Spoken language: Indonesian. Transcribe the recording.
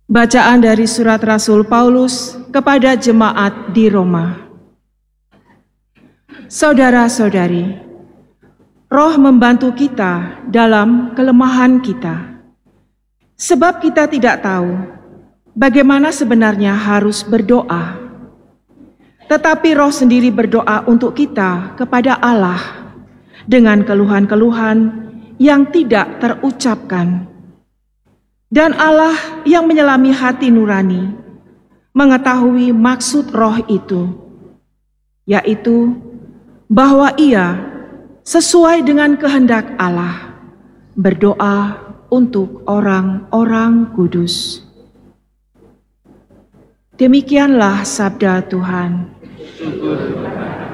Bacaan dari surat Rasul Paulus kepada jemaat di Roma. Saudara-saudari, Roh membantu kita dalam kelemahan kita, sebab kita tidak tahu bagaimana sebenarnya harus berdoa. Tetapi Roh sendiri berdoa untuk kita kepada Allah dengan keluhan-keluhan yang tidak terucapkan. Dan Allah yang menyelami hati nurani mengetahui maksud Roh itu, yaitu bahwa Ia sesuai dengan kehendak Allah berdoa untuk orang-orang kudus. Demikianlah sabda Tuhan.